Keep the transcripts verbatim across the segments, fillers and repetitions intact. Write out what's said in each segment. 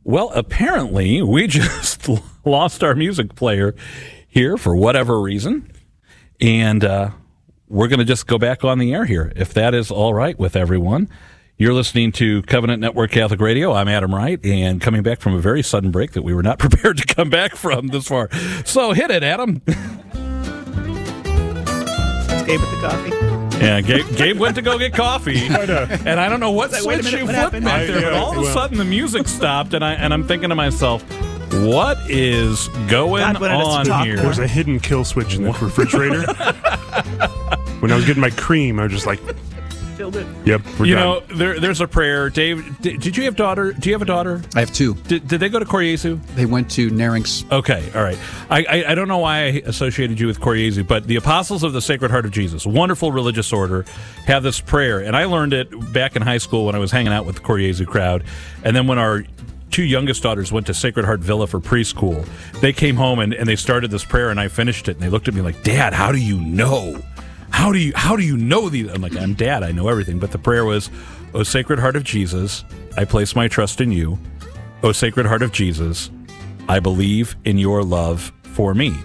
Well, apparently, we just lost our music player here for whatever reason, and uh, we're going to just go back on the air here, if that is all right with everyone. You're listening to Covenant Network Catholic Radio. I'm Adam Wright, and coming back from a very sudden break that we were not prepared to come back from this far. So hit it, Adam. It's Gabe with the coffee. Yeah, Gabe, Gabe went to go get coffee, and I don't know what Like, wait a switch minute, you what flipped happened? back there, I- but yeah, all of a well- sudden the music stopped, and I and I'm thinking to myself, what is going God wanted us to on talk here? There was a hidden kill switch in the refrigerator. When I was getting my cream, I was just like, Filled it. "Yep, we're You done." know, there, there's a prayer. Dave, did, did you have daughter? Do you have a daughter? I have two. Did, did they go to Koryezu? They went to Naring's. Okay, all right. I, I, I don't know why I associated you with Koryezu, but the Apostles of the Sacred Heart of Jesus, wonderful religious order, have this prayer. And I learned it back in high school when I was hanging out with the Koryezu crowd. And then when our two youngest daughters went to Sacred Heart Villa for preschool, they came home and, and they started this prayer, and I finished it. And they looked at me like, Dad, how do you know? How do you how do you know these? I'm like, I'm Dad, I know everything. But the prayer was, O Sacred Heart of Jesus, I place my trust in you. O Sacred Heart of Jesus, I believe in your love for me.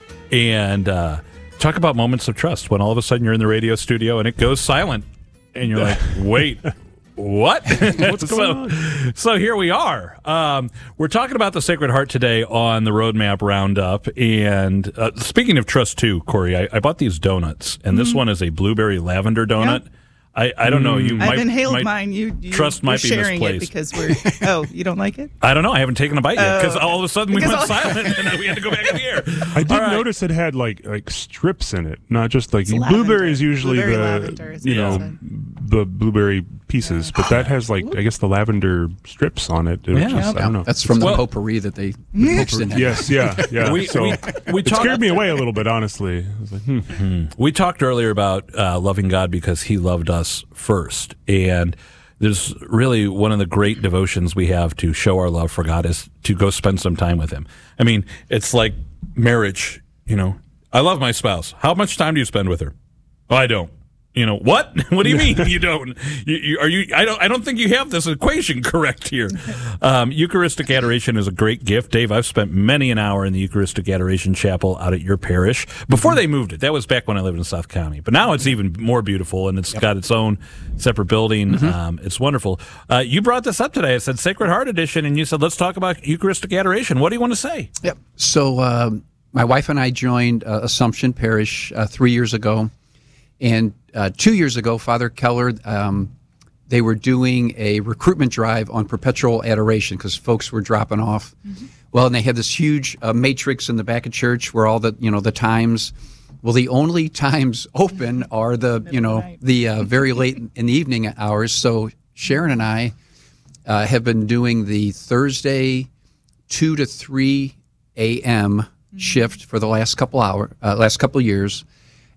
And uh, talk about moments of trust when all of a sudden you're in the radio studio and it goes silent. And you're like, wait, what? What's going so, on? So here we are. Um, we're talking about the Sacred Heart today on the Roadmap Roundup. And uh, speaking of trust, too, Corey, I, I bought these donuts. And this one is a blueberry lavender donut. Yeah. I, I don't know. You I've might, inhaled might mine. You, you trust you're might be sharing it misplaced. because we're. Oh, you don't like it? I don't know. I haven't taken a bite yet because Oh. all of a sudden we Because went all- silent and we had to go back in the air. I did All right. notice it had like like strips in it, not just like lavender. blueberry is usually Blueberry the lavender is you what know it said. the blueberry pieces, but that has like I guess the lavender strips on it. Which Yeah. is, I don't know. That's from the Well- potpourri that they mixed in it. Yes, yeah, yeah. We- so we- we it talked- scared me away a little bit, honestly. I was like, hmm. We talked earlier about uh, loving God because He loved us first, and there's really one of the great devotions we have to show our love for God is to go spend some time with Him. I mean, it's like marriage. You know, I love my spouse. How much time do you spend with her? Oh, I don't. You know what? What do you mean you don't? You, you, are you? I don't. I don't think you have this equation correct here. Um, Eucharistic adoration is a great gift, Dave. I've spent many an hour in the Eucharistic Adoration Chapel out at your parish before they moved it. That was back when I lived in South County, but now it's even more beautiful and it's yep. got its own separate building. Mm-hmm. Um, it's wonderful. Uh, you brought this up today. I said Sacred Heart Edition, and you said let's talk about Eucharistic adoration. What do you want to say? Yep. So um, my wife and I joined uh, Assumption Parish uh, three years ago. And uh, two years ago, Father Keller, um, they were doing a recruitment drive on perpetual adoration because folks were dropping off. Mm-hmm. Well, and they had this huge uh, matrix in the back of church where all the, you know, the times. Well, the only times open are the, you know, the uh, very late in the evening hours. So Sharon and I uh, have been doing the Thursday two to three a.m. Mm-hmm. shift for the last couple hour, uh, last couple of years,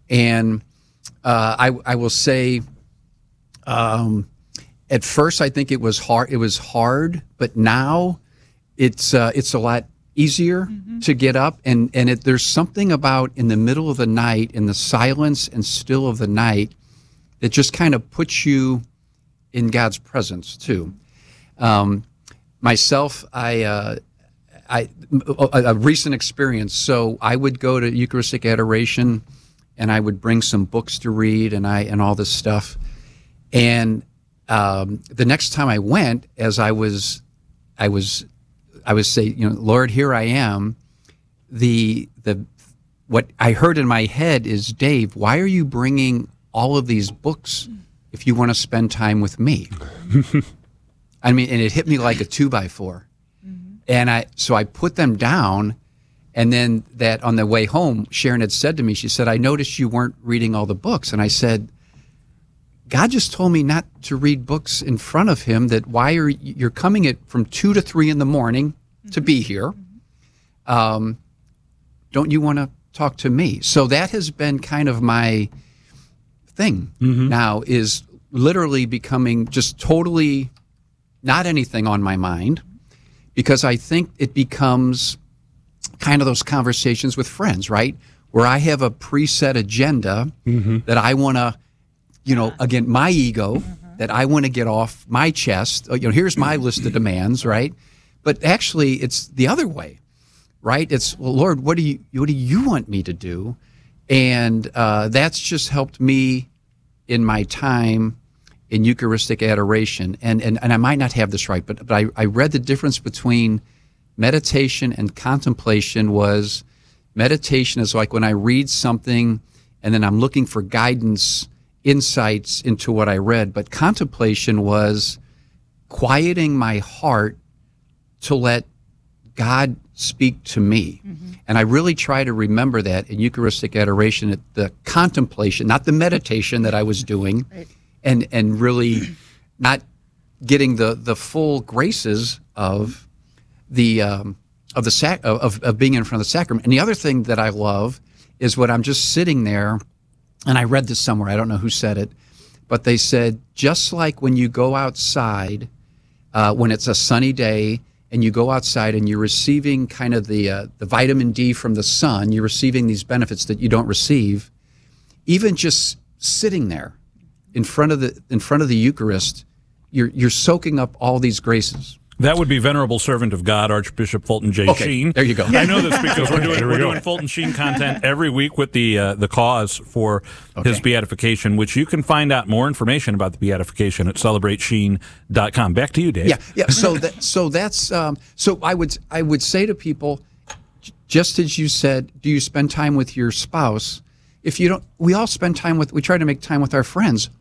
and Uh, I, I will say, um, at first I think it was hard. It was hard, but now it's uh, it's a lot easier mm-hmm. to get up. And and it, there's something about in the middle of the night, in the silence and still of the night, that just kind of puts you in God's presence too. Um, myself, I. Uh, I a, a recent experience. So I would go to Eucharistic adoration. And I would bring some books to read, and I and all this stuff. And um, the next time I went, as I was, I was, I was say, you know, Lord, here I am. The the what I heard in my head is, Dave, why are you bringing all of these books if you want to spend time with me? I mean, and it hit me like a two by four. Mm-hmm. And I so I put them down. And then that on the way home, Sharon had said to me, she said, I noticed you weren't reading all the books. And I said, God just told me not to read books in front of him, that why are you, you're coming at from two to three in the morning mm-hmm. to be here. Mm-hmm. Um, don't you want to talk to me? So that has been kind of my thing mm-hmm. now, is literally becoming just totally not anything on my mind, because I think it becomes kind of those conversations with friends, right? Where I have a preset agenda mm-hmm. that I want to, you know, again, my ego, mm-hmm. that I want to get off my chest. You know, here's my list of demands, right? but actually it's the other way, right? It's, well, Lord, what do you what do you want me to do? And uh, that's just helped me in my time in Eucharistic adoration. And and, and I might not have this right, but but I, I read the difference between meditation and contemplation was meditation is like when I read something and then I'm looking for guidance, insights into what I read. But contemplation was quieting my heart to let God speak to me. Mm-hmm. And I really try to remember that in Eucharistic adoration, at the contemplation, not the meditation that I was doing, right. and and really not getting the, the full graces of the um, of the sac- of, of being in front of the sacrament. And the other thing that I love is when I'm just sitting there, and I read this somewhere, I don't know who said it, but they said, just like when you go outside, uh, when it's a sunny day, and you go outside and you're receiving kind of the uh, the vitamin D from the sun, you're receiving these benefits that you don't receive, even just sitting there in front of the in front of the Eucharist, you're you're soaking up all these graces. That would be Venerable Servant of God, Archbishop Fulton J. Okay, Sheen. there you go. I know this because we're doing There we we're go. doing Fulton Sheen content every week with the uh, the cause for Okay. his beatification, which you can find out more information about the beatification at celebrate sheen dot com. Back to you, Dave. Yeah, yeah. So that so that's um, so I would I would say to people, j- just as you said, do you spend time with your spouse? If you don't, we all spend time with. We try to make time with our friends.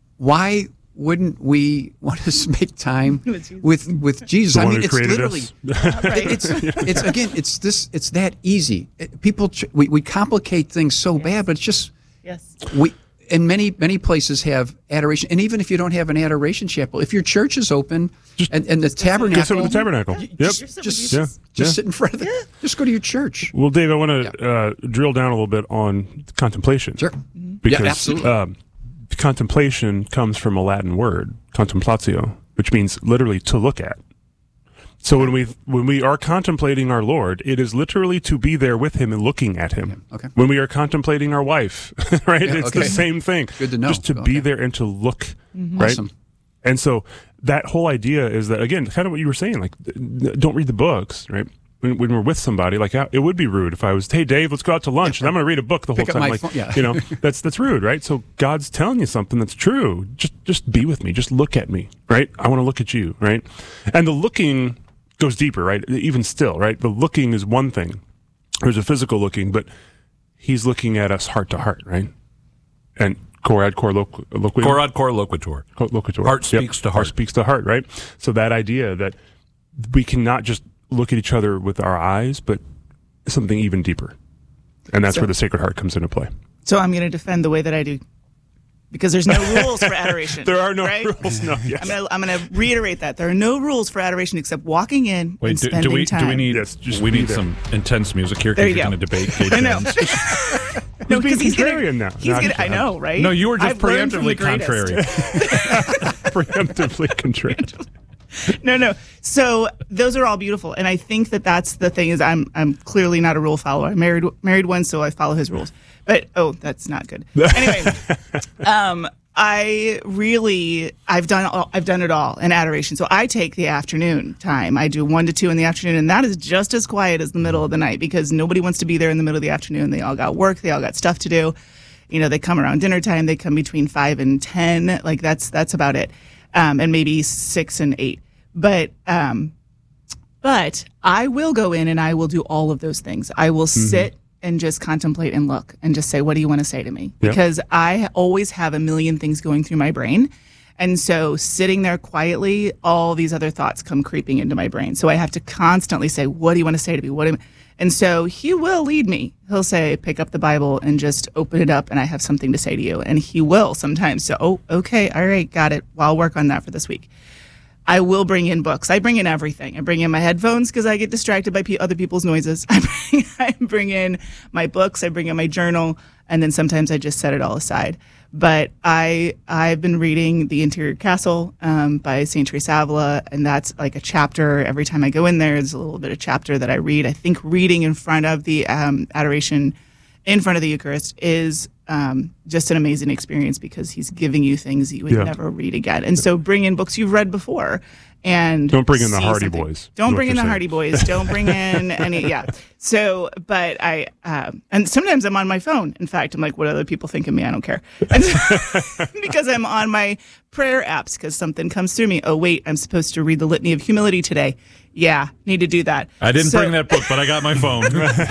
Why wouldn't we want to make time with with Jesus? The I one mean, who it's created literally, us. Right. it's it's again, it's this, it's that easy. It- people, tr- we we complicate things so bad, but it's just Yes. we. And many many places have adoration, and even if you don't have an adoration chapel, if your church is open and, and the tabernacle, Go sit with the tabernacle. Yep. just just, Yeah. just Yeah. sit in front of it. Just go to your church. Well, Dave, I want to uh, drill down a little bit on contemplation. Sure. Because Yeah, absolutely. um, contemplation comes from a Latin word, contemplatio, which means literally to look at. So when we when we are contemplating our Lord, it is literally to be there with Him and looking at Him. Okay. When we are contemplating our wife, right, Yeah, it's okay. the same thing. Good to know. Just to Okay. be there and to look, right? Awesome. And so that whole idea is that, again, kind of what you were saying, like, th- don't read the books, right? When, when we're with somebody, like, uh, it would be rude if I was, hey, Dave, let's go out to lunch, and I'm going to read a book the Pick whole up time. my Like, phone, yeah. you know, that's that's rude, right? So God's telling you something that's true. Just just be with me. Just look at me, right? I want to look at you, right? And the looking goes deeper, right? Even still, right? The looking is one thing. There's a physical looking, but He's looking at us heart to heart, right? And cor ad cor loqu- loquitur. Cor ad cor loquitur. Co- loquitur. Heart speaks to heart. Heart speaks to heart, right? So that idea that we cannot just look at each other with our eyes, but something even deeper. And that's So- where the Sacred Heart comes into play. So I'm going to defend the way that I do, because there's no rules for adoration. There are no right? rules, no, yes. I'm going to I'm going to reiterate that there are no rules for adoration except walking in Wait, and do, spending do we time. do we need Yes, just we be need there. some intense music here There because you you're go. going to debate Gage I know. Jones. No, Who's being because he's gonna, contrarian now? he's No, I'm gonna, just- I know, right? No, you were just I've learned from the preemptively greatest. contrary. Preemptively contrarian. No, no. So those are all beautiful, and I think that that's the thing. Is I'm I'm clearly not a rule follower. I married married one, so I follow his rules. But oh, that's not good. Anyway, um, I really I've done all, I've done it all in adoration. So I take the afternoon time. I do one to two in the afternoon, and that is just as quiet as the middle of the night because nobody wants to be there in the middle of the afternoon. They all got work. They all got stuff to do. You know, they come around dinner time. They come between five and ten. Like that's that's about it. Um, and maybe six and eight. But um, but I will go in and I will do all of those things. I will Mm-hmm. sit and just contemplate and look and just say, what do you want to say to me? Yeah. Because I always have a million things going through my brain. And so sitting there quietly, all these other thoughts come creeping into my brain. So I have to constantly say, what do you want to say to me? What do you... And so he will lead me. He'll say, pick up the Bible and just open it up and I have something to say to you. And he will sometimes. So, oh, okay, all right, got it. Well, I'll work on that for this week. I will bring in books. I bring in everything. I bring in my headphones because I get distracted by pe- other people's noises. I bring, I bring in my books. I bring in my journal. And then sometimes I just set it all aside. But I, I've been reading The Interior Castle um, by Saint Teresa Avila, and that's like a chapter. Every time I go in there, there's a little bit of chapter that I read. I think reading in front of the um, adoration, in front of the Eucharist, is um, just an amazing experience because he's giving you things that you would Yeah. never read again. And so bring in books you've read before and Don't bring in the see Hardy something. Boys. Don't is bring what in the you're Hardy saying. Boys. Don't bring in any. Yeah. So, but I um, and sometimes I'm on my phone. In fact, I'm like, what other people think of me? I don't care. And so- because I'm on my prayer apps because something comes through me. Oh wait, I'm supposed to read the Litany of Humility today. Yeah, need to do that. I didn't So- bring that book, but I got my phone.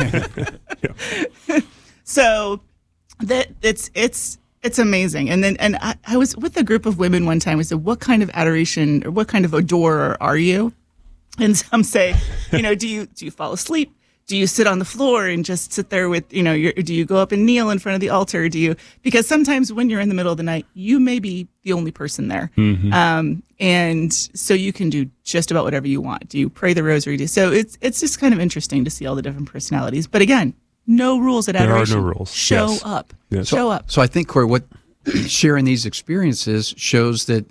So that it's it's it's amazing. And then and I, I was with a group of women one time. We said, "What kind of adoration or what kind of adorer are you?" And some say, "You know, do you do you fall asleep? Do you sit on the floor and just sit there with you know? Your, do you go up and kneel in front of the altar? Do you because sometimes when you're in the middle of the night, you may be the only person there, Mm-hmm. um, and so you can do just about whatever you want. Do you pray the rosary? Do so it's it's just kind of interesting to see all the different personalities. But again, no rules at There are no adoration. rules. Show Yes. up. Yes. Show up. So I think, Corey, what sharing these experiences shows that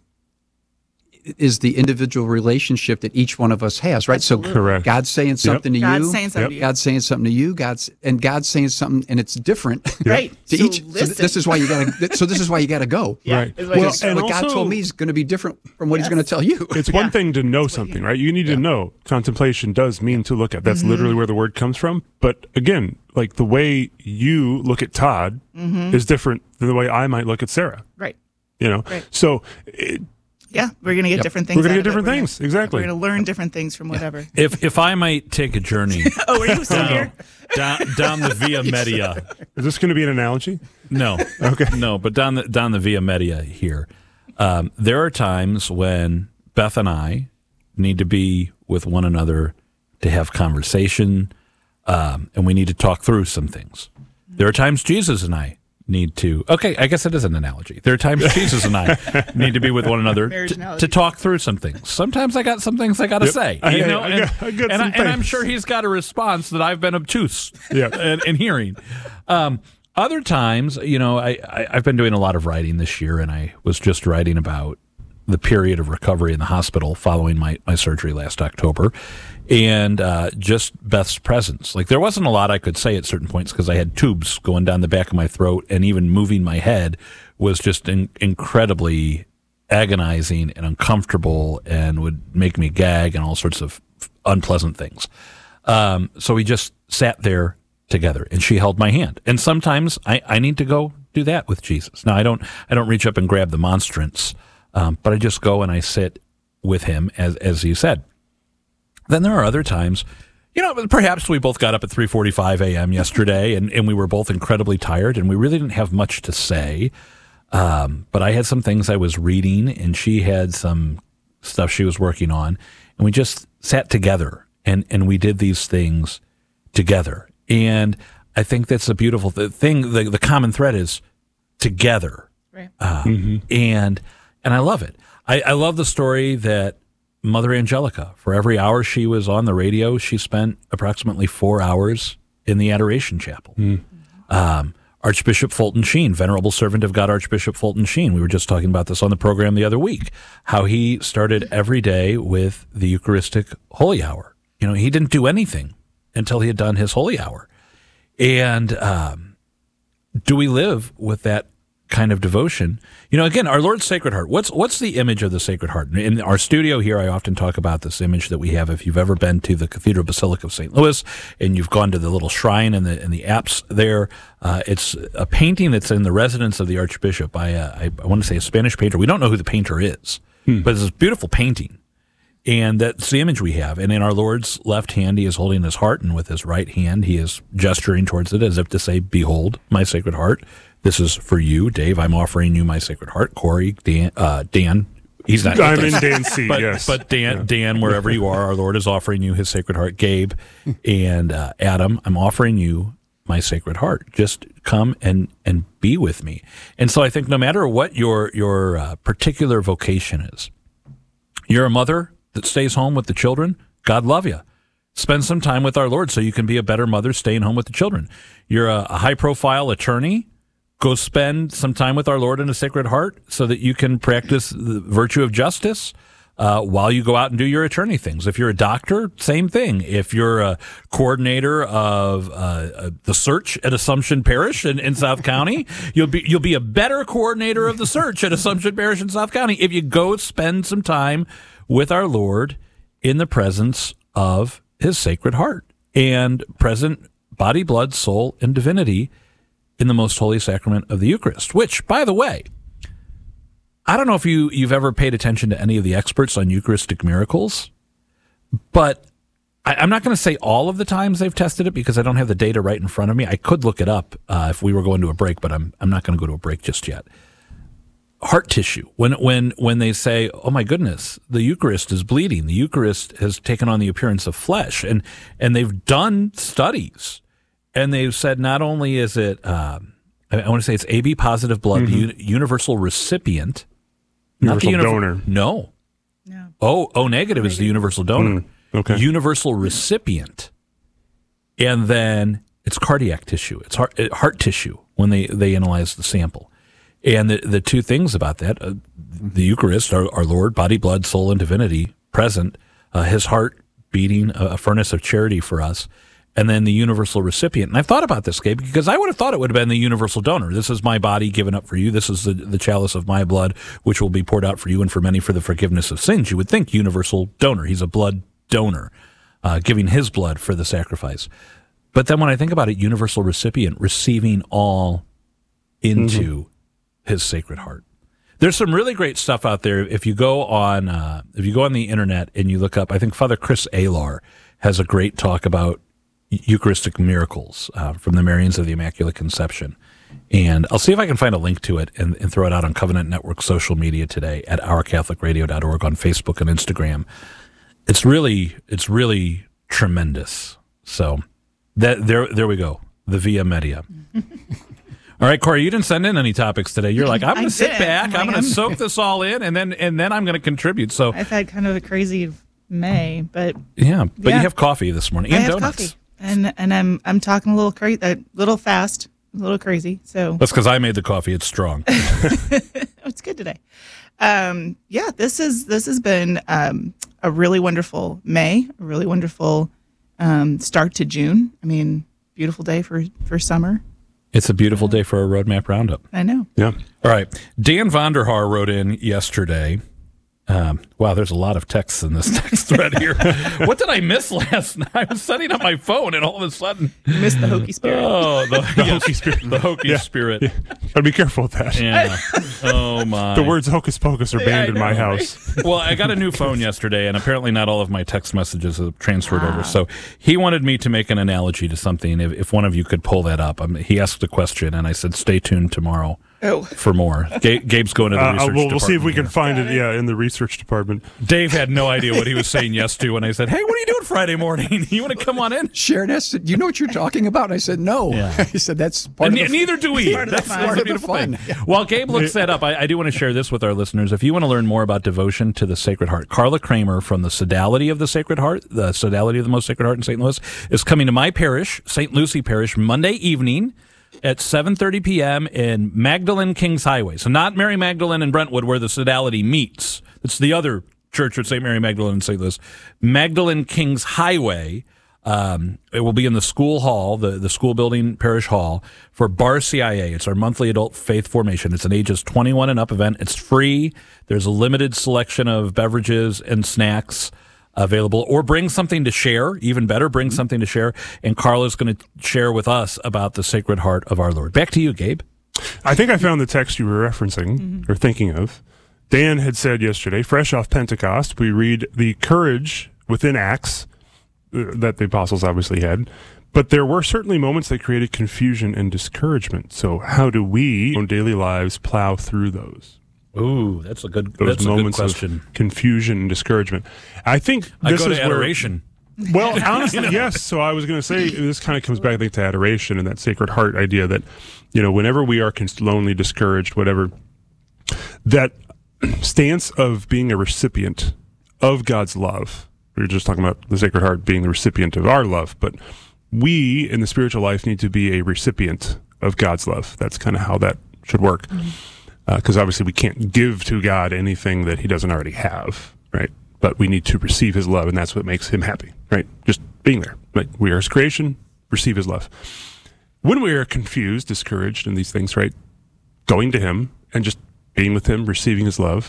is the individual relationship that each one of us has, right? So Correct. God's saying something to God's you. saying something to you. God's saying something to you. God's and God's saying something, and it's different. Right. to So each. So th- listen. this is why you got to. So this is why you got to go. Yeah, Right. is what Well, it's- and what God also- told me is going to be different from what He's Yes. going to tell you. It's one Yeah. thing to know something, right? You need to know. Contemplation does mean to look at. That's Mm-hmm. literally where the word comes from. But again, like the way you look at Todd Mm-hmm. is different than the way I might look at Sarah. Right. You know, Right. so it, Yeah, we're gonna get Yep. different things. We're gonna out get of it. different We're gonna- things. Exactly. We're gonna learn different things from whatever. if if I might take a journey Oh, are you still down, here? down down the Via Media. is this going to be an analogy? No. Okay. No, but down the down the Via Media here, um, there are times when Beth and I need to be with one another to have conversation, um, and we need to talk through some things. There are times Jesus and I need to. Okay, I guess it is an analogy. There are times Jesus and I need to be with one another Marriage to, analogy. to talk through some things. Sometimes I got some things I got to Yep. say. I- You I- know, I and, got- I got and, some I, and I'm things. sure he's got a response that I've been obtuse Yeah. and, and hearing. Um, other times, you know, I, I, I've been doing a lot of writing this year, and I was just writing about the period of recovery in the hospital following my, my surgery last October, and uh, just Beth's presence. Like, there wasn't a lot I could say at certain points because I had tubes going down the back of my throat, and even moving my head was just in, incredibly agonizing and uncomfortable and would make me gag and all sorts of unpleasant things. Um, so we just sat there together, and she held my hand. And sometimes I, I need to go do that with Jesus. Now, I don't I don't reach up and grab the monstrance, um, but I just go and I sit with him, as as you said. Then there are other times, you know, perhaps we both got up at three forty-five a.m. yesterday, and, and we were both incredibly tired, and we really didn't have much to say. Um, but I had some things I was reading, and she had some stuff she was working on, and we just sat together, and, and we did these things together. And I think that's a beautiful th- thing. The, the common thread is together. Right. Uh, and and I love it. I, I love the story that Mother Angelica, for every hour she was on the radio, she spent approximately four hours in the Adoration Chapel. Um, Archbishop Fulton Sheen, Venerable Servant of God, Archbishop Fulton Sheen. We were just talking about this on the program the other week, how he started every day with the Eucharistic Holy Hour. You know, he didn't do anything until he had done his Holy Hour. And um, do we live with that kind of devotion? You know, again, our Lord's Sacred Heart. What's what's the image of the Sacred Heart? In our studio here, I often talk about this image that we have. If you've ever been to the Cathedral Basilica of Saint Louis and you've gone to the little shrine and the and the apse there, uh, it's a painting that's in the residence of the Archbishop by a, I, I want to say a Spanish painter. We don't know who the painter is, but it's this beautiful painting. And that's the image we have. And in our Lord's left hand, he is holding his heart, and with his right hand, he is gesturing towards it as if to say, "Behold, my Sacred Heart. This is for you, Dave. I'm offering you my Sacred Heart." Corey, Dan, uh, Dan he's not. I'm in Dan C. But, yes, but Dan, Dan, wherever you are, our Lord is offering you his Sacred Heart. Gabe and uh, Adam, I'm offering you my Sacred Heart. Just come and, and be with me. And so I think no matter what your your uh, particular vocation is, you're a mother that stays home with the children. God love you. Spend some time with our Lord so you can be a better mother staying home with the children. You're a, a high-profile attorney. Go spend some time with our Lord in a Sacred Heart so that you can practice the virtue of justice uh, while you go out and do your attorney things. If you're a doctor, same thing. If you're a coordinator of uh, uh, the search at Assumption Parish in, in South County, you'll be you'll be a better coordinator of the search at Assumption Parish in South County if you go spend some time with our Lord in the presence of his Sacred Heart and present body, blood, soul, and divinity in the most holy sacrament of the Eucharist, which, by the way, I don't know if you, you've ever paid attention to any of the experts on Eucharistic miracles, but I, I'm not going to say all of the times they've tested it because I don't have the data right in front of me. I could look it up uh, if we were going to a break, but I'm I'm not going to go to a break just yet. Heart tissue. When when when they say, "Oh my goodness, the Eucharist is bleeding. The Eucharist has taken on the appearance of flesh," and and they've done studies, and they've said not only is it, um, I, I want to say it's A B positive blood, Mm-hmm. the uni- universal recipient, Universal not the univer- donor. No, No. O O negative is the universal donor. Mm, okay. Universal recipient, and then it's cardiac tissue. It's heart uh, heart tissue when they they analyze the sample. And the, the two things about that, uh, the Eucharist, our, our Lord, body, blood, soul, and divinity present, uh, his heart beating a, a furnace of charity for us, and then the universal recipient. And I've thought about this, Gabe, because I would have thought it would have been the universal donor. This is my body given up for you. This is the, the chalice of my blood, which will be poured out for you and for many for the forgiveness of sins. You would think universal donor. He's a blood donor, uh, giving his blood for the sacrifice. But then when I think about it, universal recipient, receiving all into mm-hmm. his Sacred Heart. There's some really great stuff out there. If you go on, uh, if you go on the internet and you look up, I think Father Chris Alar has a great talk about Eucharistic miracles uh, from the Marians of the Immaculate Conception. And I'll see if I can find a link to it and, and throw it out on Covenant Network social media today at our catholic radio dot org on Facebook and Instagram. It's really, it's really tremendous. So that there, there we go. The Via Media. All right, Corey, you didn't send in any topics today. You're like, I'm going to sit didn't. back, I'm I'm like, going to I'm- soak this all in, and then and then I'm going to contribute. So, I've had kind of a crazy May, but yeah, but Yeah. you have coffee this morning I and have donuts. coffee, and and I'm I'm talking a little crazy, a little fast, a little crazy. So That's because I made the coffee. It's strong. it's good today. Um, yeah, this is this has been um, a really wonderful May, a really wonderful um, start to June. I mean, beautiful day for for summer. It's a beautiful day for a Roadmap Roundup. I know. Yeah. All right. Dan Vonderhaar wrote in yesterday. Um, wow, there's a lot of texts in this text thread here. What did I miss last night? I was setting up my phone, and all of a sudden, You missed the hokey spirit. oh, the, The hokey spirit. the hokey Yeah. spirit. Yeah. Gotta be careful with that. Yeah. Oh my. The words hocus pocus are banned I in my know, right? house. Well, I got a new phone yesterday, and apparently not all of my text messages have transferred Ah. over. So he wanted me to make an analogy to something. If, if one of you could pull that up, um, he asked a question, and I said, "Stay tuned tomorrow Oh. for more." Ga- Gabe's going to the Uh, research we'll, we'll see if we department can here. find it. Yeah, in the research department. Dave had no idea what he was saying yes to when I said, "Hey, what are you doing Friday morning? You want to come on in?" Sharon asked, "Do you know what you're talking about?" And I said, "No." Yeah. He said, "That's part And of the ne- neither do we. Part of the That's, fun. that's Part the of the beautiful fun. thing. While Gabe looks that up, I, I do want to share this with our listeners. If you want to learn more about devotion to the Sacred Heart, Carla Kramer from the Sodality of the Sacred Heart, the Sodality of the Most Sacred Heart in Saint Louis, is coming to my parish, Saint Lucie Parish, Monday evening at seven thirty p.m. in Magdalene Kings Highway. So not Mary Magdalene in Brentwood where the Sodality meets. It's the other church at Saint Mary Magdalene in Saint Louis. Magdalene Kings Highway. Um, it will be in the school hall, the, the school building parish hall for Bar C I A. It's our monthly adult faith formation. It's an ages twenty-one and up event. It's free. There's a limited selection of beverages and snacks available, or bring something to share. Even better, bring something to share. And Carla's going to share with us about the Sacred Heart of our Lord. Back to you, Gabe. I think I found the text you were referencing Mm-hmm. or thinking of. Dan had said yesterday, fresh off Pentecost, we read the courage within Acts uh, that the apostles obviously had, but there were certainly moments that created confusion and discouragement. So how do we, in daily lives, plow through those? Ooh, that's a good, Those that's a good moments question. of confusion and discouragement. I think I this go is to where- adoration. Well, honestly, yes. So I was going to say this kind of comes back, I think, to adoration and that Sacred Heart idea that, you know, whenever we are cons- lonely, discouraged, whatever, that stance of being a recipient of God's love. We were just talking about the Sacred Heart being the recipient of our love, but we in the spiritual life need to be a recipient of God's love. That's kind of how that should work. Because uh, obviously we can't give to God anything that he doesn't already have, right? But we need to receive his love, and that's what makes him happy, right? Just being there. Like, we are his creation, receive his love. When we are confused, discouraged, and these things, right? Going to him and just being with him, receiving his love,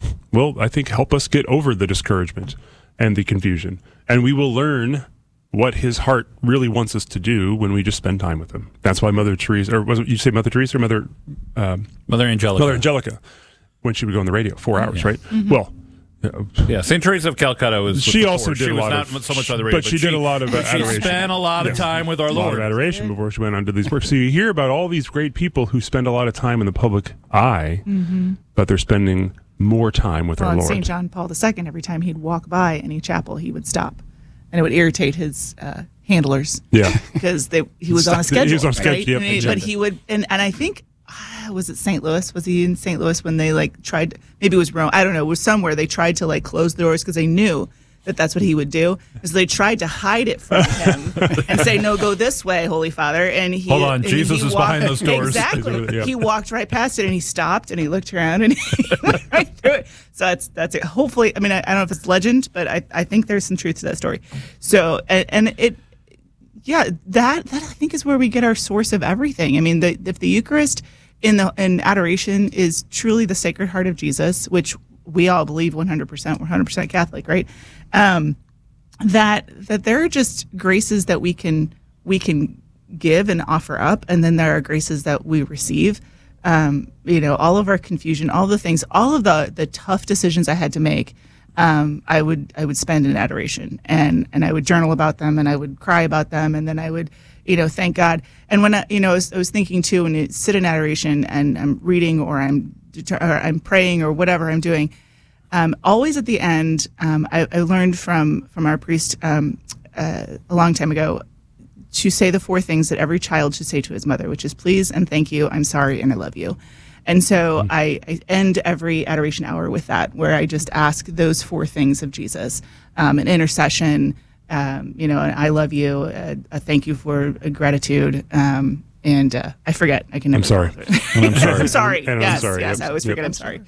will, I think, help us get over the discouragement and the confusion. And we will learn what his heart really wants us to do when we just spend time with him. That's why Mother Teresa, or was it you say Mother Teresa or Mother um, Mother Angelica? Mother Angelica, when she would go on the radio, four hours, yeah. right? Mm-hmm. Well, yeah, Saint Teresa of Calcutta was. She was also before. did she a was lot not of, so much on the radio, but she did a lot of uh, She adoration. spent a lot of Yeah. time with our A lot Lord. of adoration before she went on to these works. So you hear about all these great people who spend a lot of time in the public eye, Mm-hmm. but they're spending more time with Well, our and Lord. Saint John Paul the Second, every time he'd walk by any chapel, he would stop, and it would irritate his uh, handlers Yeah. because they he was on a He schedule. was on schedule, right? yep, And he- but agenda. he would, and and I think ah, was it Saint Louis? Was he in Saint Louis when they like tried? Maybe it was Rome. I don't know. It was somewhere they tried to like close the doors because they knew that that's what he would do. So they tried to hide it from him and say, "No, go this way, Holy Father." And he Hold on, and Jesus he is walked- behind those doors. Exactly. Yeah. He walked right past it and he stopped and he looked around and he went right through it. So that's that's it. Hopefully, I mean, I, I don't know if it's legend, but I, I think there's some truth to that story. So and, and it. Yeah, that that I think is where we get our source of everything. I mean, the, if the Eucharist in the in adoration is truly the Sacred Heart of Jesus, which we all believe one hundred percent, we're one hundred percent Catholic, right? Um, that that there are just graces that we can we can give and offer up, and then there are graces that we receive. Um, you know, all of our confusion, all the things, all of the the tough decisions I had to make. Um, I would I would spend in adoration, and and I would journal about them, and I would cry about them, and then I would, you know, thank God. And when I, you know, I was, I was thinking too, when you sit in adoration and I'm reading or I'm or I'm praying or whatever I'm doing, um, always at the end, um, I, I learned from from our priest um, uh, a long time ago to say the four things that every child should say to his mother, which is please and thank you, I'm sorry, and I love you. And so I, I end every adoration hour with that, where I just ask those four things of Jesus, um, an intercession, um, you know, an I love you, a, a thank you for a gratitude, um, and uh, I forget. I can never. I'm sorry. And I'm sorry. I'm sorry. And I'm yes, sorry. yes. Yep. I always Yep. forget. I'm sorry.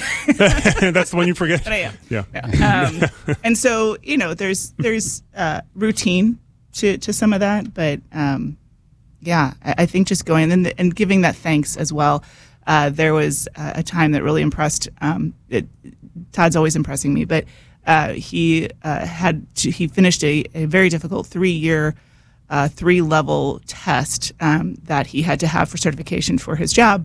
That's the one you forget. But I am. Yeah. Yeah. Um, and so you know, there's there's uh, routine to to some of that, but um, yeah, I, I think just going and and giving that thanks as well. Uh, there was uh, a time that really impressed. Um, it, Todd's always impressing me, but uh, he uh, had to, he finished a, a very difficult three-year, uh, three-level test um, that he had to have for certification for his job,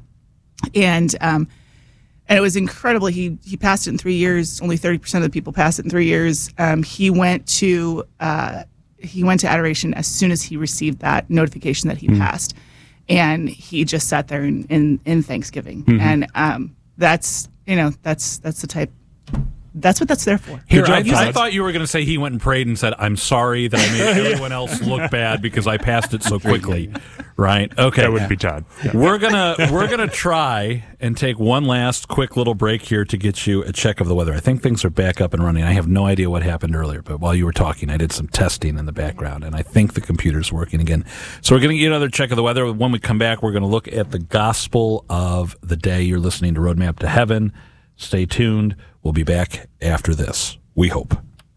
and um, and it was incredible. He he passed it in three years. Only thirty percent of the people passed it in three years. Um, he went to uh, he went to adoration as soon as he received that notification that he mm. passed. And he just sat there in, in, in Thanksgiving. Mm-hmm. And um, that's, you know, that's that's the type, that's what that's there for. Here, job, I, I thought you were going to say he went and prayed and said, I'm sorry that I made everyone else look bad because I passed it so quickly. Right? Okay. That wouldn't be Todd. Yeah. We're gonna we're gonna try and take one last quick little break here to get you a check of the weather. I think things are back up and running. I have no idea what happened earlier, but while you were talking, I did some testing in the background, and I think the computer's working again. So we're gonna get another check of the weather. When we come back, we're gonna look at the gospel of the day. You're listening to Roadmap to Heaven. Stay tuned. We'll be back after this. We hope.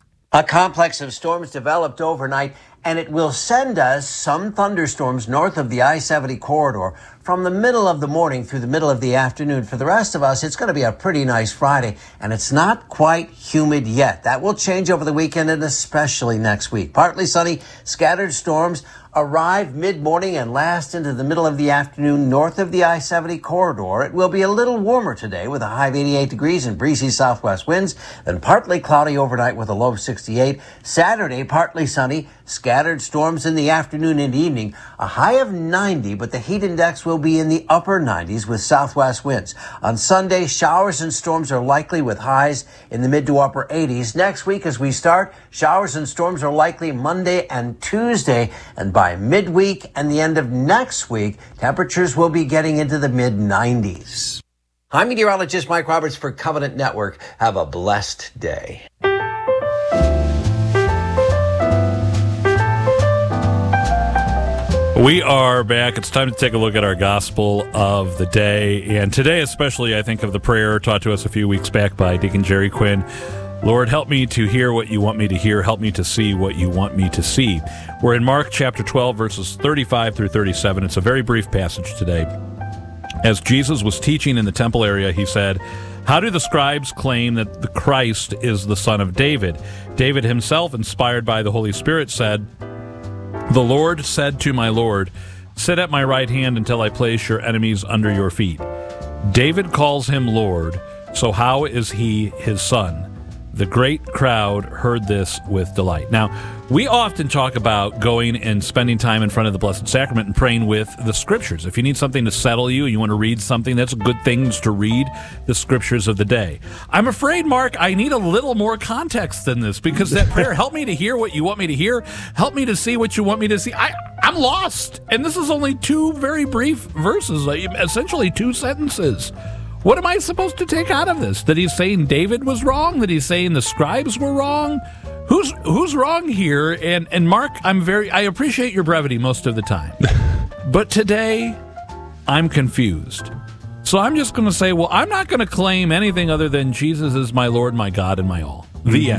A complex of storms developed overnight, and it will send us some thunderstorms north of the I seventy corridor from the middle of the morning through the middle of the afternoon. For the rest of us, it's going to be a pretty nice Friday, and it's not quite humid yet. That will change over the weekend and especially next week. Partly sunny, scattered storms arrive mid-morning and last into the middle of the afternoon north of the I seventy corridor. It will be a little warmer today with a high of eighty-eight degrees and breezy southwest winds, then partly cloudy overnight with a low of sixty-eight. Saturday, partly sunny, scattered storms in the afternoon and evening, a high of ninety, but the heat index will be in the upper nineties with southwest winds. On Sunday, showers and storms are likely with highs in the mid to upper eighties. Next week as we start, showers and storms are likely Monday and Tuesday, and by midweek and the end of next week, temperatures will be getting into the mid nineties. I'm meteorologist Mike Roberts for Covenant Network. Have a blessed day. We are back. It's time to take a look at our gospel of the day. And today, especially, I think of the prayer taught to us a few weeks back by Deacon Jerry Quinn. Lord, help me to hear what you want me to hear. Help me to see what you want me to see. We're in Mark chapter twelve, verses thirty-five through thirty-seven. It's a very brief passage today. As Jesus was teaching in the temple area, he said, "How do the scribes claim that the Christ is the son of David? David himself, inspired by the Holy Spirit, said, 'The Lord said to my Lord, sit at my right hand until I place your enemies under your feet.' David calls him Lord, so how is he his son?" The great crowd heard this with delight. Now, we often talk about going and spending time in front of the Blessed Sacrament and praying with the Scriptures. If you need something to settle you, you want to read something, that's a good thing to read the Scriptures of the day. I'm afraid, Mark, I need a little more context than this, because that prayer, help me to hear what you want me to hear, help me to see what you want me to see. I, I'm lost, and this is only two very brief verses, essentially two sentences. What am I supposed to take out of this? That he's saying David was wrong? That he's saying the scribes were wrong? Who's who's wrong here? And and Mark, I'm very I appreciate your brevity most of the time. But today I'm confused. So I'm just going to say, well, I'm not going to claim anything other than Jesus is my Lord, my God, and my all. The end.